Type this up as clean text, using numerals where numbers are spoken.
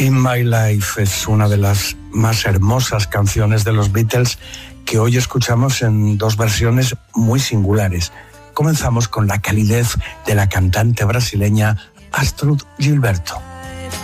In My Life es una de las más hermosas canciones de los Beatles que hoy escuchamos en dos versiones muy singulares. Comenzamos con la calidez de la cantante brasileña Astrud Gilberto.